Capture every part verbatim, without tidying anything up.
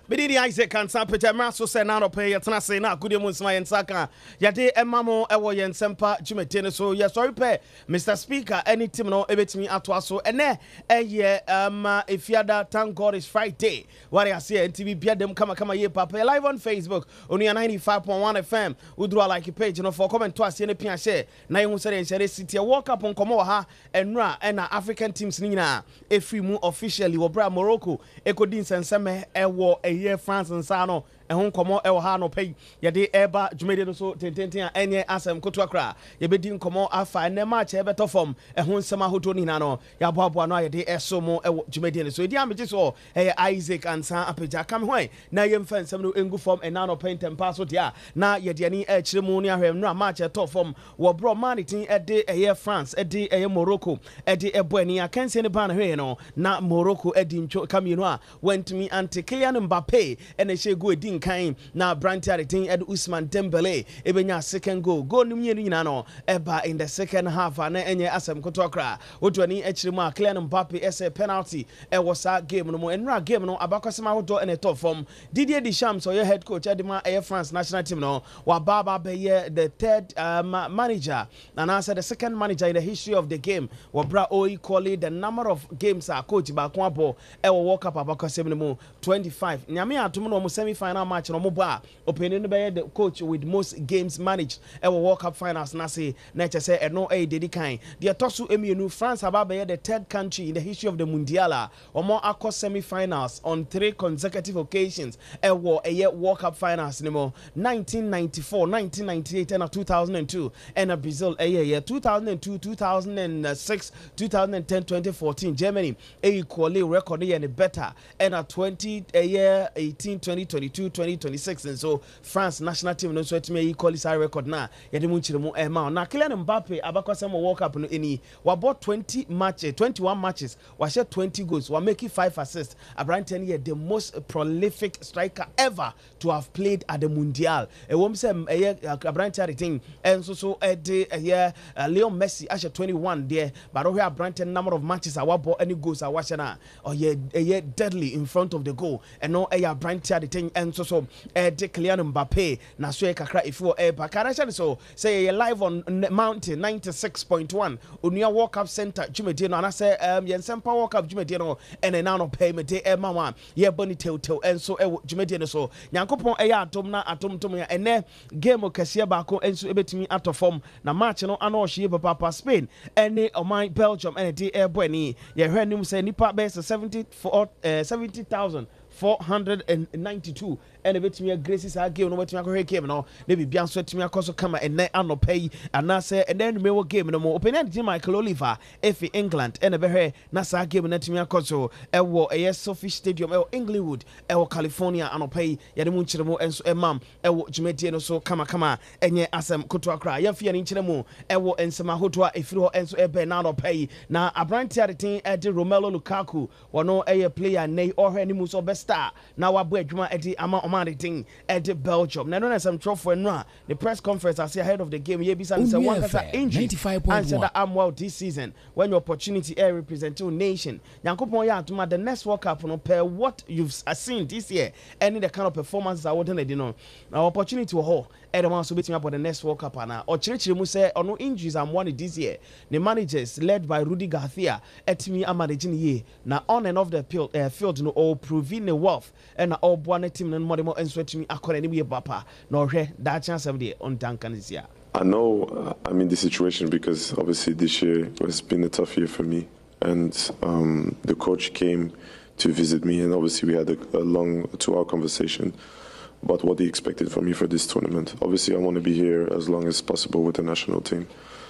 Bididi Isaac and Sapita Maso say now pay your tenase na good moon my and saka. Yade emamo ewo yen sempa jumetene so yes sorry pay Mister Speaker any team no ebet me atwa so ene eye um if yada thank God it's Friday. What I say N T V bia dem kama kama ye papa live on Facebook only ninety-five point one F M. Udru like page no for comment to us any pia share. Na you say share city walk up on komo ha enra na African teams ni na efri mu officially wo bra Morocco ekodin senseme ewo eye France and Sano ehun komo e wo ha no pay ye de eba dwumede no so tententen a enye asem koto akra ye be di nkomo afa ne match e beto form ehun sema hoto ni na no ya boabo no ye de eso mo e dwumede no so e di amje so e Isaac and San apeja kam hwan na ye mfa nsem no engu form e na no paintem pass so dia na ye de ani e kire mu ni ahwem no match e to form wo bro manitin e de e France e de e Morocco e de e boani akanse ne ba na hwe no na Morocco e di ncho kamienu a went me anti Kylian Mbappe e na shegu e di kind na Brantiari thing Ed Usman Dembele ebenya second goal goal nim nyenu nyina no eba in the second half na enye asem kotokra wodwani echirimu a Kylian Mbappe ese penalty e was a game no mo enra game no abakosema hodo in a top form Didier Deschamps so your head coach edema Air France national team no wa baba be the third um, manager and answer the second manager in the history of the game wa bra o equally the number of games a coach ba ko abo e wo World Cup abakosema no twenty-five nyame atum no mo semi final match no mo ba opening no be the coach with most games managed e wo World Cup finals na say na che say e no e dedi kan the tosu emienu France aba be the third country in the history of the Mundiala or more akọ semi finals on three consecutive occasions e wo e World Cup finals ni mo nineteen ninety-four nineteen ninety-eight and two thousand two and Brazil e year two thousand two two thousand six two thousand ten twenty fourteen Germany e equally record and better and a twenty a year eighteen twenty twenty-two twenty twenty-six and so France national team no so to me equally side record na yede mu nchire mu e ma na Kylian Mbappe abakwasem World Cup no eni wa bought twenty matches twenty-one matches wa share twenty goals wa make five assists Abrante here the most prolific striker ever to have played at the Mundial e wom say e Abrante thing and so so e de here Leo Messi actually twenty-one there but we Abrante number of matches wa bought any goals a watch na oh yeah yeah deadly in front of the goal and no e Abrante the thing and so so eh de Kylian Mbappe na so e kakra if e bakara so say live on Mountain ninety-six point one Onua World Cup Center Jumede no na say um Yensempa World Cup Jumede no and na no pay me de e mama ye boni tew and so e Jumede no so Nyankopon e ya atom na atom tom ya ene game okese ba ko enso ebetimi atofom na match no ana o hye papa Spain ene oman Belgium ene de e boani ye hwe nim say nipa be seventy-four seventy thousand four hundred ninety-two and a bit me a graces I give no what me game no they be bian so to me akoso kama and then ano pay and na say and then me wo game no more open and Michael Oliver F England and a be na sa game na timi akoso e wo e SoFi Stadium e Inglewood e wo California ano pay ya de mu nchire mu enso e mam e wo Jumedie no so kama kama enye asem koto akra ya fie ni nchire mu e wo ensema hoto a efiri ho enso e be na ano pay na Abrante adetin e de Romelu Lukaku wono e player nei ohwe ni mu so best star na wabo adwuma edi ama omaniting edi Belgium na no na some trophy no the press conference as ahead of the game ye bisa say one kasa injury and said that I'm well this season when your opportunity air represent your nation Nyankopon ya atuma the next World Cup no per what you've seen this year any the kind of performances I wouldn't dey no na opportunity ho e the one so betimi about the next World Cup na o chirechire mu say ono injuries am one this year the managers led by Rudy Garcia etimi amanaging ye na on and off the field, uh, field no all proving the wealth and all one team no more and sweat me according to papa no he that chance of the on Tankanisia. I know uh, I'm in this situation because obviously this year has been a tough year for me and um, the coach came to visit me and obviously we had a, a long two hour conversation about what he expected from me for this tournament. Obviously I want to be here as long as possible with the national team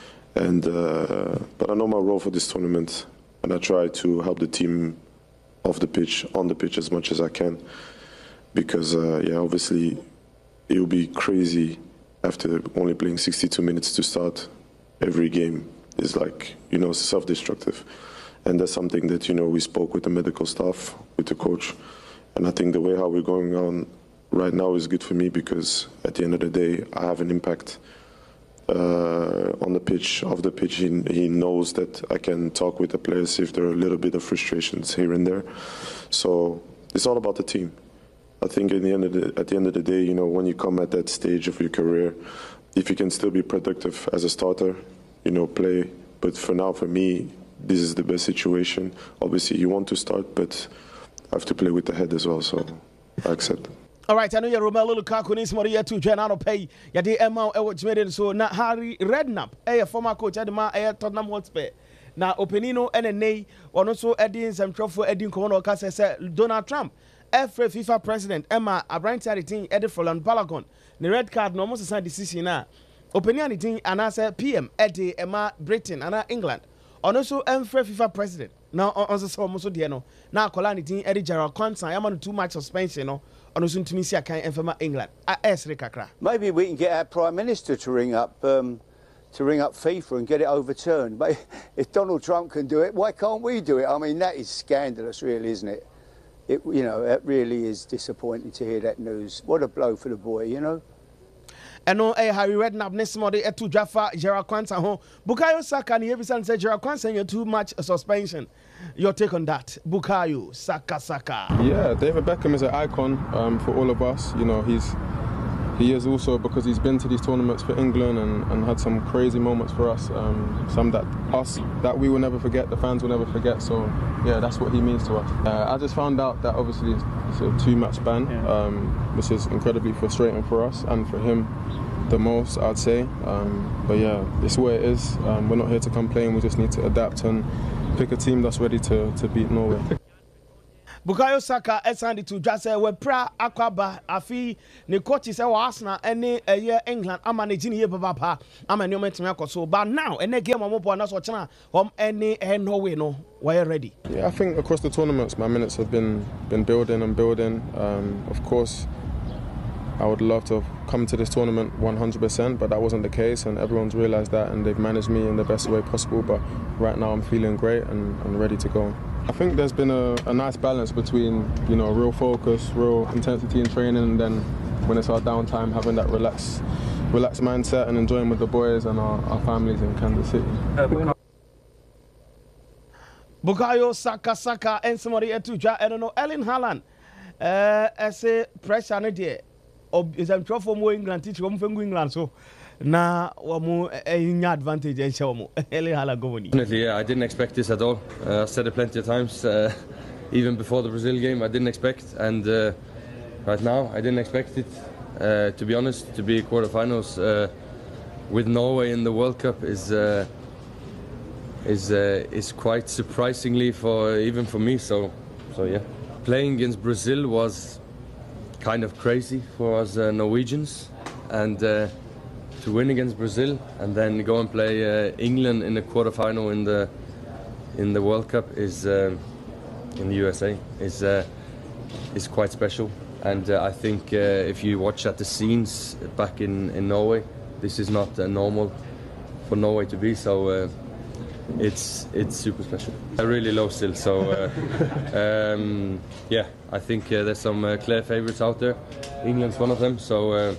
and uh, but I know my role for this tournament and I try to help the team off the pitch, on the pitch as much as I can, because uh, yeah, obviously it will be crazy after only playing sixty-two minutes to start every game. Is like, you know, self-destructive, and that's something that, you know, we spoke with the medical staff, with the coach, and I think the way how we're going on right now is good for me because at the end of the day I have an impact Uh, on the pitch, off the pitch. He, he knows that I can talk with the players if there are a little bit of frustrations here and there. So it's all about the team. I think in the end of the, at the end of the day, you know, when you come at that stage of your career, if you can still be productive as a starter, you know, play. But for now, for me, this is the best situation. Obviously, you want to start, but I have to play with the head as well, so I accept. All right, I know you're Romelu Lukaku in this morning to join out pay. Ya de Emma Ewojmeden so na Harry Redknapp, a former coach at the man at Tottenham Hotspur. Now Opinino and a nay, or also Eddie some trophy Eddie Kono Casa said Donald Trump, F FIFA president Emma Abrante team Eddie Frolan Balagon. The red card no almost a decision now. Opinion team and I said P M Eddie Emma Britain and England. On also M FIFA president. Now on the almost Diano. Now Colani team Eddie Gerald Quanson. I'm on too much suspension. No. Tunisia can inform England. Maybe we can get our Prime Minister to ring up um, to ring up FIFA and get it overturned. But if Donald Trump can do it, why can't we do it? I mean, that is scandalous, really, isn't it? It you know, it really is disappointing to hear that news. What a blow for the boy, you know. And no, eh, Harry Redknapp next morning at two Jaffa, Gerald Quanson home. Bukayo Saka, and every son said Gerald Quanson, you're too much suspension. Your take on that, Bukayo Saka Saka. Yeah, David Beckham is an icon um, for all of us. You know, he's he is also because he's been to these tournaments for England and, and had some crazy moments for us. Um, some that us that we will never forget, the fans will never forget. So yeah, that's what he means to us. Uh, I just found out that obviously it's, it's a two-match ban, yeah. um, which is incredibly frustrating for us and for him the most, I'd say. Um, but yeah, it's where it is. Um, we're not here to complain. We just need to adapt and pick a team that's ready to, to beat Norway. Bukayo Saka esandi to just say we pra akwaba afi ne coach say Arsenal any a year England ama ne gini ye papa ama ne ometimi akoso but now any game omo bo na so chena hom any Norway no we ready. Yeah, I think across the tournaments my minutes have been been building and building. Um, of course I would love to have come to this tournament one hundred percent, but that wasn't the case, and everyone's realised that, and they've managed me in the best way possible. But right now, I'm feeling great and, and ready to go. I think there's been a, a nice balance between, you know, real focus, real intensity in training, and then when it's our downtime, having that relaxed, relaxed mindset and enjoying with the boys and our, our families in Kansas City. Bukayo Saka Saka and somebody at two. I don't know. Erling Haaland, uh, I say pressure on it. Is I'm trying for more England teach from England so now more advantage and show more. Definitely, yeah. I didn't expect this at all. Uh, I said it plenty of times, uh, even before the Brazil game. I didn't expect, and uh, right now I didn't expect it. Uh, to be honest, to be quarterfinals uh, with Norway in the World Cup is uh, is uh, is quite surprisingly for even for me. So, so yeah, playing against Brazil was kind of crazy for us uh, Norwegians, and uh, to win against Brazil and then go and play uh, England in the quarterfinal in the in the World Cup is uh, in the U S A is uh, is quite special. And uh, I think uh, if you watch at the scenes back in in Norway, this is not uh, normal for Norway to be. So uh, it's it's super special. I really low still. So uh, um, yeah, I think uh, there's some uh, clear favourites out there. England's one of them. So uh,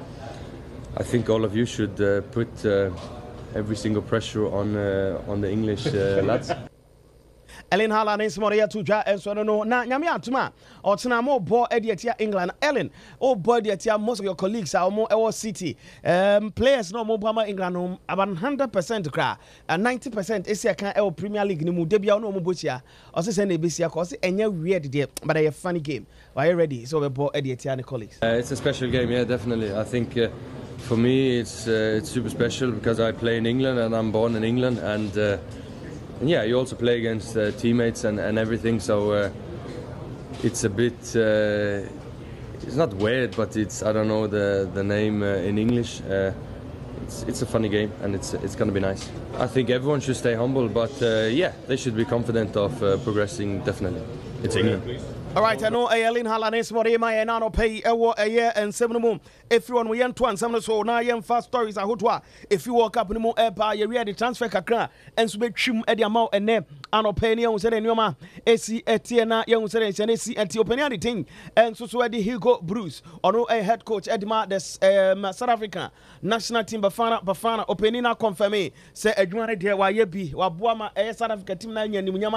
I think all of you should uh, put uh, every single pressure on uh, on the English uh, lads. Erling Haaland is more here to ja and so no na nyame atuma or tena mo bo ediatia England. Erling oh boy ediatia most of your colleagues are more our city um players no mo bama England um about one hundred percent cra and ninety percent is can our Premier League ni mu debia no mo bochia or say na besia cause enye weird there but a funny game. Are you ready? So we bo ediatia and colleagues. Uh, it's a special game, yeah, definitely. I think uh, for me it's uh, it's super special because I play in England and I'm born in England, and uh, And yeah, you also play against uh, teammates and, and everything, so uh, it's a bit, uh, it's not weird, but it's, I don't know the, the name uh, in English. Uh, it's, it's a funny game and it's, it's going to be nice. I think everyone should stay humble, but uh, yeah, they should be confident of uh, progressing, definitely. It's England. All right, I know Erling Haaland is more my and I pay a year and seven months. If you want we to and some so now you fast stories are hot. If you walk up in the more air, you read the transfer kakra and so chim at the amount and name and opinion young said anyoma AC Etienne young said and see anti opinion thing and so so the Hugo Bruce or no a head coach Edma this um, South Africa national team Bafana Bafana opinion confirm say adwane there why be wa boama South Africa team na nyanyama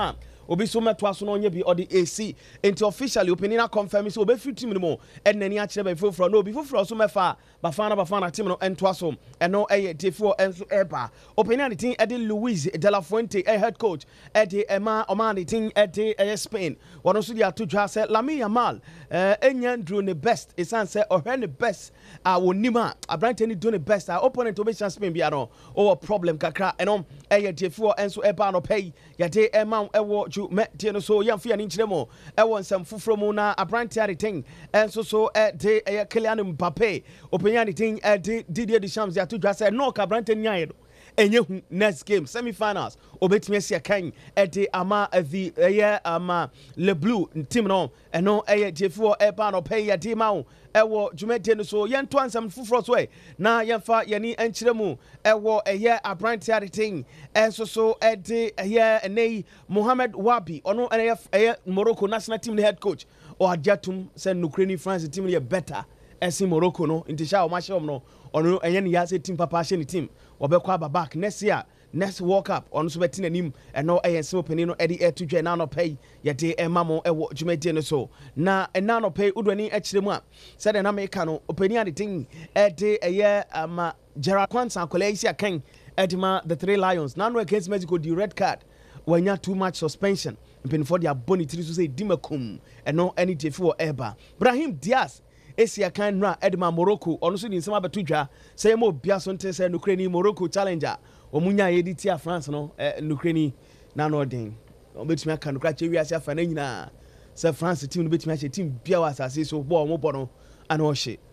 obi so meto so no nye bi odi A C into officially opinion confirm so obi free team no mo e nani a kire ba foforo no obi foforo so mefa bafana bafana team no ento so e no eye defo enso eba opinion team e de Luis de la Fuente e head coach e de ema omani team e de e Spain wono so dia to dwa se Lamine Yamal eh enya ndru ne best esan se ohwe ne best a wonima abrante ni do ne best a opponent obi chance Spain bia no o problem kakra eno eye defo enso eba no pay ya de ema ewo ju me de no so yamfia ni nkyeremo ewo nsam foforo mu na abrante ari ten enso so e de e Kylian Mbappe opinion ni ten e de Didier Deschamps ya to dwa se no ka abrante nyae no enye next game semi-finals obetimi asia kan ede ama the eye ama le blue team no eno eye defo e pa no pay ya di ma ewo dwumete no so yento ansam fufuro so e na yemfa yani enkyeremu ewo eye abrante areting enso so ede eye enei Mohamed Wabi ono eye eye Morocco national team head coach o adjatum se Ukraine France team ye better esi Morocco no intisha o ma shom no ono eye ne ya se team papa she ni team obekwa aba back next year next World Cup on so betin anim eno eye se openi no edi e to dwe na no pay ye de emamo ewo dwumede no so na ena no pay udwani akiremu a said na America no openi ade tin ede eye ama Gerard Kwanza akola isi akan edima the Three Lions na no against Mexico the red card wanya too much suspension mpeni for their boni tiri so say dimakum eno any tefu eba Brahim Diaz Asia kan na Edma Morocco ono so ni nsema beto dwa say mo bia so nte say Ukraine Morocco challenger omunya yedi tia France no eh, Ukraine na no den obetumi aka no kra che wiase afa na nyina say France team no betumi ache team bia wa asase so bo mo bo no ana o hye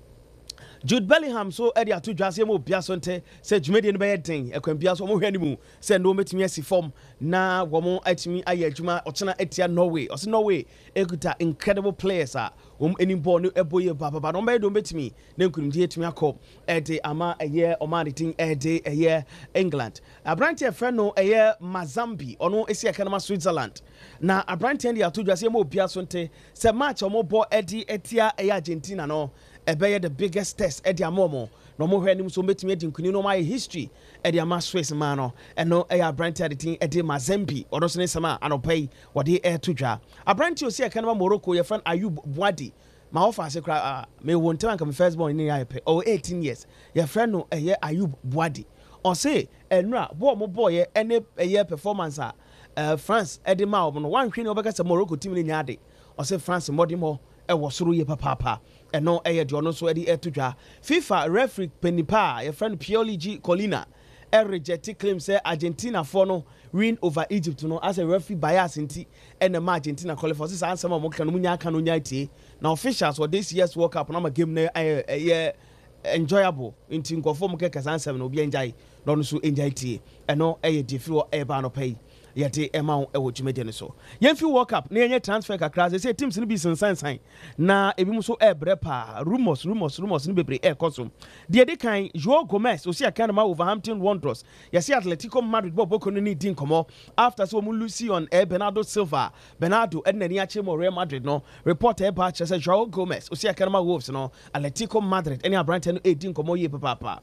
Jude Bellingham so edi atu dwa say mo bia so nte say dwumede no be yeden ekwan bia so mo hwani mu say no betumi asi form na wo mo atumi aye adwuma ochena etia Norway o say Norway ekuta incredible players a um any ball no eboye papa but no be do betimi na nkunimdi etimi akọ ede ama eye omanitin ede eye England abrante friend no eye Mazambi ono esi akanama Switzerland na abrante ndi atu dwa say mo bia so nte say match o mo ball edi etia eye Argentina no ebeye the biggest test edi amomo no mo hwani so betimi edi nkuni no my history edi ama Swiss man no eno eye abrante edi edi Mazambi odo so ne sama anopai wode e to dwa abrante osi akanama Morocco ye friend Ayub Bouadi my offer say uh, me won time come first born in I oh eighteen years your friend no eye Ayub Bouadi or say enra bo mo boy ene eye performance a uh, France edi ma no one hwe ne obeka say Morocco team ni nyaade or say France modi mo e wo soro ye papa papa eno eye de ono so edi etudwa FIFA referee penipa your friend Pioli Colina e reject claim say Argentina for no win over Egypt no as a referee bias nti and the Argentina qualify say answer mo kan munya kan onya tie na officials for this year's World Cup na ma game na eh enjoyable nti nkofo mo keka answer na obi enjoy no so enjoy tie eno eh defo e ba no pay yete ema ewo dwumede ne so yemfi World Cup na yenye transfer kakra say teams no bi sensan na ebi mu so ebre pa rumors rumors rumors no bebre e kosom de de kan João Gomes osi aka na ma Wolverhampton Wanderers yesi Atletico Madrid bobo kono ni din komo after so mu Lucion e Bernardo Silva Bernardo edna ni ache mo Real Madrid no report e ba che say João Gomes osi aka na ma Wolves no Atletico Madrid eni abrante no e din komo ye papa papa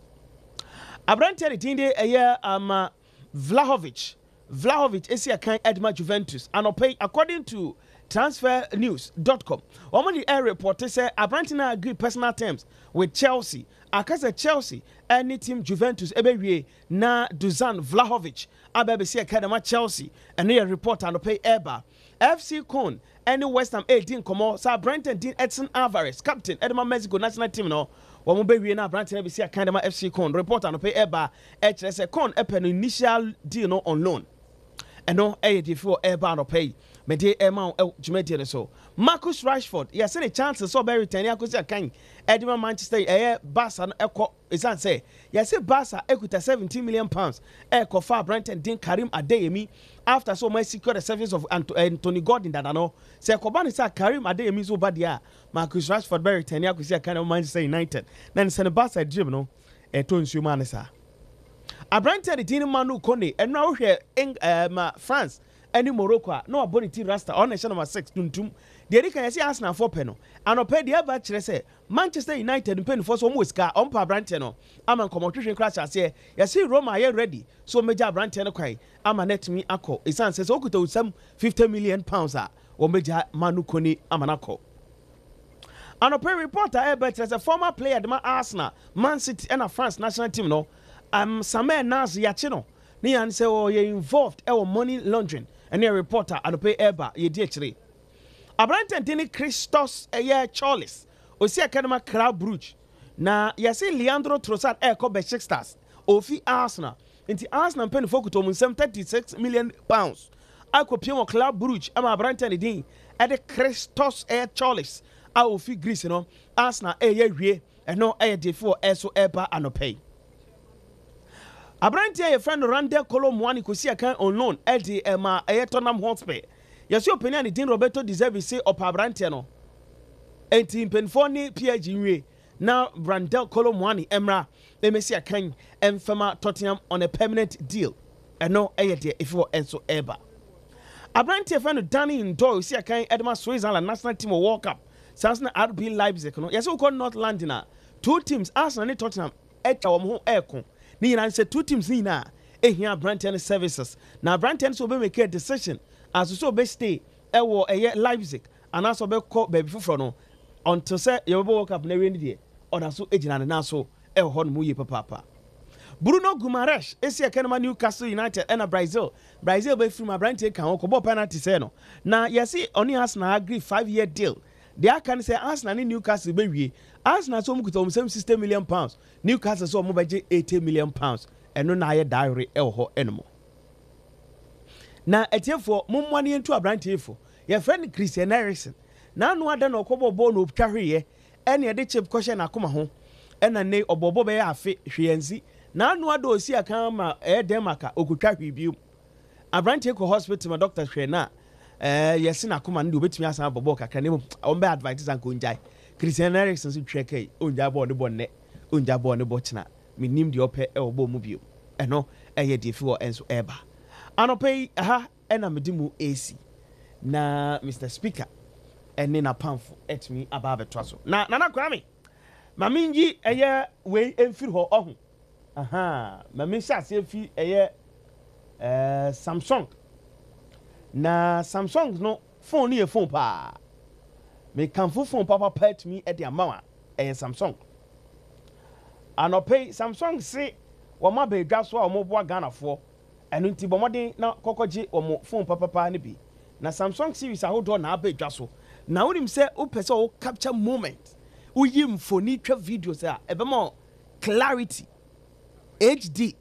abrante de tin de eye ama Vlahovic Vlahovic is a kind Edma Juventus and pay according to transfer news dot com. Omani air reporter say Abrantina agreed personal terms with Chelsea. Akasa Chelsea any team Juventus ebewie na Dusan Vlahovic abebe see academy Chelsea and they report and pay Eba F C Cone any West Ham eighteen komo sa Brenton Dean Edson Alvarez captain Edema Mexico national team no womo bewie na Brenton be see academy F C Cone report and pay Eba H S Cone epen initial deal no on loan. And no a before airbound or pay me de amount Jumete so Marcus Rashford yes any chances so very ten yakusa kan Edinburgh Manchester eh Barca echo is an say yes Barca equity seventeen million pounds echo far Brenton Dean Karim Adeyemi after so much secure the service of Anthony Gordon that I know say Kobani say Karim Adeyemi so bad yeah Marcus Rashford very ten yakusa kan Manchester United then send Barca dream no e to nsuma ne sa Abrante the team Manu Kone and now here in um, France and in Morocco no abonity rasta on nation number six tuntum de kan yesi Arsenal for pɛ no anope de aba kyerɛ sɛ Manchester United pen for so mo sika ompa brante no ama nkomotwehwe crash ase yesi Roma ye ready so meja brante no kwai ama net me akɔ esan sɛ so okuta usam fifty million pounds a wo meja Manu Kone ama nakɔ. Anope reporter e bet as a former player de Arsenal, Man City and a France national team no um Samuel Nas yache no ni an say oh you involved e money laundering and a reporter Anope eba ye di akire. Abrante Antini Christos e ye Charles osi academy Crab Brugge na yesi Leandro Trossard e ko Besiktas ofi Arsenal inti Arsenal pen fokuto mun thirty-six million pounds akopie mo Club Brugge ama Abrante ni din e de Christos e Charles a ofi Greece no Arsenal e ye wie e no e de for e so eba anope. Abrante ye friend Randell Colomwani kosi akan on loan e de e ma e Tottenham Hotspur. Yes, your opinion is Roberto deserve say up Abrante no. Enti penfoni P H G now Randell Colomwani Emra they may see a kind Emfema Tottenham on a permanent deal. And no eh dear if you and so ever. Abrante friend Danny in Doyle see a kind Edmund Switzerland national team will walk up. Sounds R B Leipzig no. Yes, we call North London. Two teams Arsenal and Tottenham et our home aircon. Ni na say two teams ni na eh here Abrante services. Now Abrante so be make a decision. As so be stay ewo eye Leipzig and also be call baby fufro no until say you be work up na rendi die or so ejina na so e ho no mu ye papa. Bruno Guimaraes esi ekenema Newcastle United and Brazil Brazil be from Abrante kan wo ko penalty say no na yesi oni Arsenal agree five year deal. They can say Arsenal and Newcastle be wie Arsenal so mu kuta um sixty million pounds Newcastle so mu be eighty million pounds and no na ye diary e ho enemo. Na etiefo mummwane ntu Abrantefo ye friend Christian Eriksen na no ada na okobo bo no twahweye ene ye de chip koshe na akoma ho ena ne obobo be ya afe hweyanzi na no ada osi aka ma e Denmark okutwahwe biu Abrante ko hospital ma doctor hwe na eh yesi na akoma ndi obetumi asan bobo kakra ne o mbe advice an ko njai Christian Eriksen so twhe kai onja bo ne bonne onja bo ne bo china minim de ope e obo mu biu eno eye de fi wo enso eba anope aha ena medimu A C na Mister Speaker ene na pamfo etmi ababe twaso na nana kwame maminji eye we emfiri ho ohun aha mami shase efi eye eh Samsung na Samsung no phone ni e phone pa me kanfo phone papa pet me e de amawa eye Samsung anope Samsung se wo ma be dwa so a wo bo Ghana fo enu nti bomode na kokoje omo phone papa pa ne bi na Samsung series ahodo na abedwa so na wonim se o pese o capture moment o yim phone twa videos a ebema clarity H D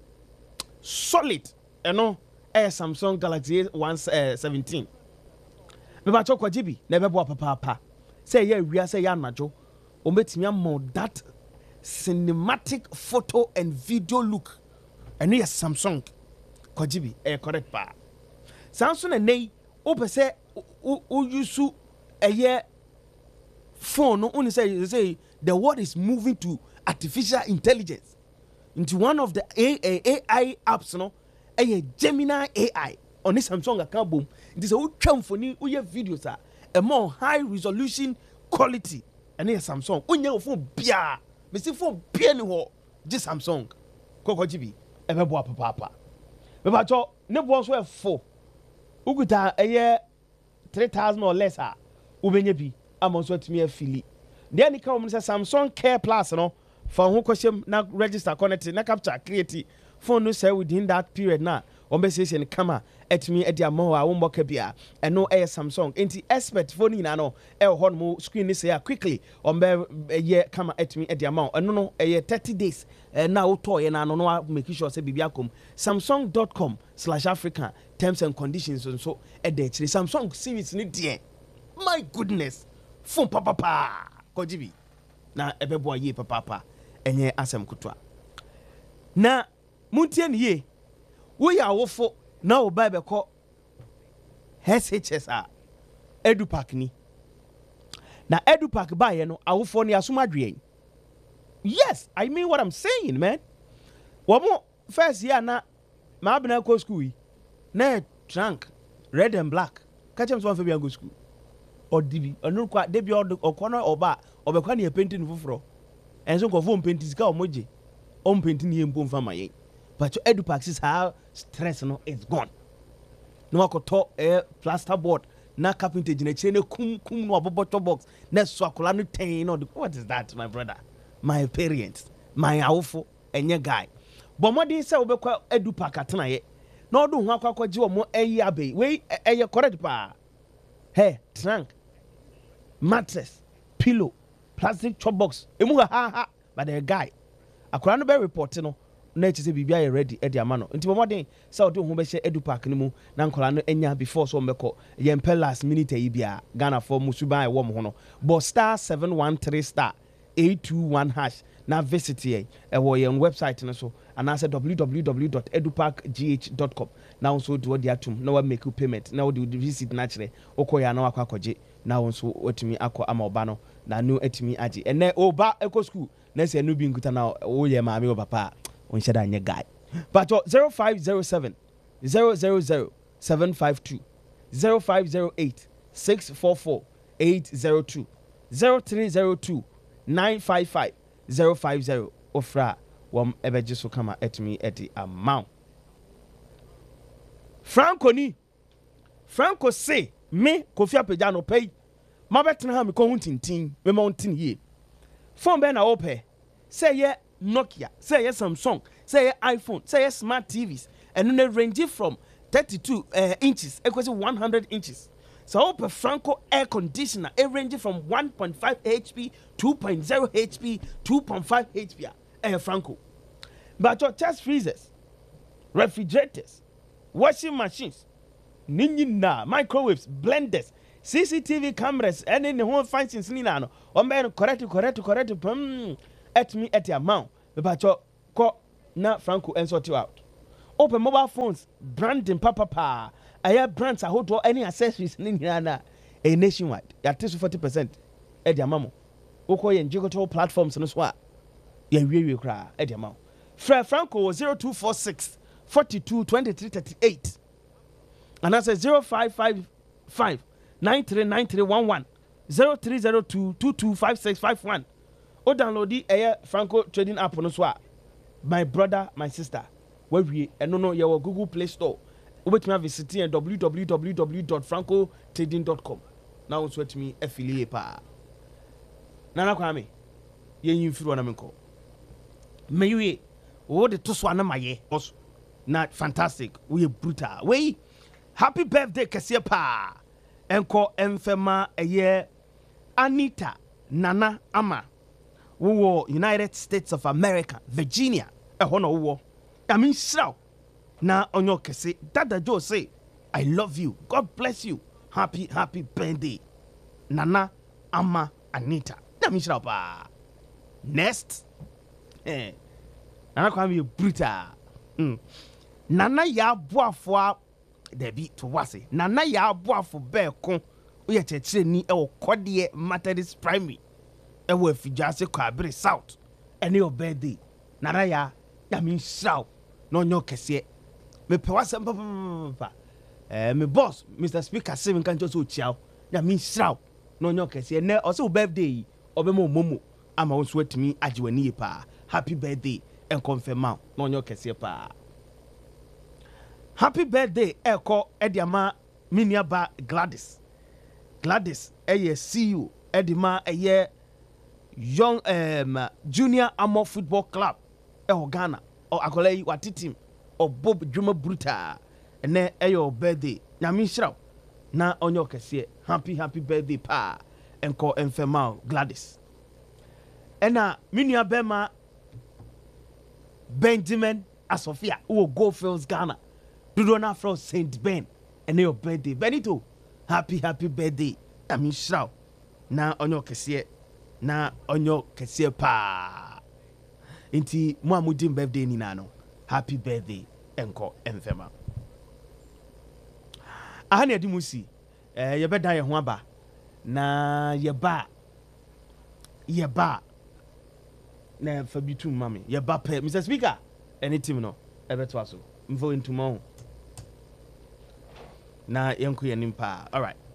solid eno eh Samsung Galaxy one seventeen me ba chokwa jibi na ebebo papa papa say ye wia say ya najo o metimi am that cinematic photo and video look eno yes Samsung Kojibi eh correct pa Samsung and nei o pese o yusu eye phone no only say say the world is moving to artificial intelligence into one of the A I apps no eye Gemini A I on this Samsung account boom it is a twam phone o ye videos a a more high resolution quality and here Samsung onye phone bia me see phone bia ni ho just Samsung Kokojibi ebebo papa papa Beba cho ne bo so e four. Uguta eye three thousand or less a ubenye bi amon so atimi afili. De ani ka wo say Samsung Care Plus no fa ho kwasem na register connect na capture create phone no say within that period na on be say say kama atimi e dia mo a wo mboka bia e no eye Samsung enti expert phone ina no e ho no screen ni say quickly on be ye kama atimi e dia mo eno no eye thirty days na wo to ye na no no make sure say bibia kom samsung dot com slash africa terms and conditions so e dey chire Samsung series ni die my goodness phone papa pa Kojibi na ebebo ye papa pa enye asem kutwa na muntie ne ye wo ya wofo na wo ba be ko H H S a Edupark ni na Edupark ba ye no awofo ne asomadwen. Yes, I mean what I'm saying, man. Wamo first year na ma abena ko school yi na trunk red and black. Catch him so for be go school. odibi onu kwa debi okono oba obekwa na painting fufuro enso nkofo painting sika omoje on painting ye mpo mfa maye but Edu Park is how stress no is gone no akoto eh plaster board na carpenter gina chene kum kum no aboboto box na so akola no ten no what is that my brother my parents my awfo enye guy but modern say obekwa Edu Park atena ye na odo hu akwa kwaje omo eyi abe we eye correct pa hey trunk mattress pillow plastic chop box emu ha ha but the guy akola no be report no na echi bibia ye ready e dia ma no nti modern say odo hu be she Edu Park ni mu na nkola no enya before so mbeko ye mpe last minute yi bia Ghana for musuban e wo mo ho no but star seven one three star eight two one hash na visit ye e wo ye website no so and I said w w w dot edupark g h dot com now so do the atum now make you payment now do visit naturally okoya na akwa kwaje now so otimi akọ ama oba no na nu etimi agi ene oba eko school na se nu bi nkuta na wo ye maame o papa on sheda anye guy but zero five zero seven zero zero zero seven five two zero five zero eight six four four eight zero two zero three zero two nine five five zero five zero ofra wom ebeje so kama etimi edi amount Franco ni Franco say me Kofi Apagya no pay ma betena ha me ko huntintin me mountain ye phone be na ope say ye Nokia say ye Samsung say ye iPhone say ye smart T Vs and no range from thirty-two uh, inches equals one hundred inches so ope Franco air conditioner it range from one point five H P two point zero H P two point five H P eh Franco but your chest freezers refrigerators washing machines ninyi na microwaves blenders C C T V cameras and in the whole functions ni na no o me correct correct correct pum at me at your amount but your ko na Franco and sort you out open mobile phones branding papa pa aya brands hold any accessories ni na a nationwide ya test forty percent at your mamo okoye digital platforms no so a ya wiwi kra at your amount Fra Franco zero two four six forty-two twenty-three thirty-eight and that's a zero five five five nine three nine three one one zero three zero two two two five six five one o download the air Franco trading app no so my brother my sister where we and no no your Google Play Store wait me visit w w w dot franco trading dot com now so let me affiliate pa nana kwame ye yimfiru na menko mewe o de to so na maye na fantastic we brutal we happy birthday kese pa enko emfema eye Anita Nana Ama wo United States of America Virginia e hono wo I mean slow na onyo kese Dada Joe say I love you God bless you happy happy birthday Nana Ama Anita na mi slow pa next eh Nana kwa mi brutal mm. Nana ya boafo Debi to wase Nana ya boafo be kon oye chechire ni e wo kode Methodist primary e wo afijase kwabere south ene your birthday Nana ya ya min shout no nyo kese me pe wase papa eh me boss Mister Speaker say me kan so chiao ya min shout no nyo kese ne o se birthday obe mo momo ama wo so atimi ajiwani pa happy birthday and confirm no nyo kese pa happy birthday eko ediama miniaba Gladys Gladys eye C E O edima eye young um, junior Amo football club e Ghana o akolai wati team o Bob Juma Bruta ene eyo birthday nyami shiraw na onyo kese happy happy birthday pa enko enfema Gladys ena miniaba ma Benjamin Asofia who Goldfields Ghana Dudona from Saint Ben and your birthday Benito happy happy birthday I mean shout na onyo kese na onyo kese pa inti mo amudim birthday ni na no happy birthday enko emfema ahane adi musi eh ye beda ye ho aba na ye ba ye ba na fabitu mami ye ba pe Mister Speaker any team no ebeto aso mvo into mo na yenku yenim pa all right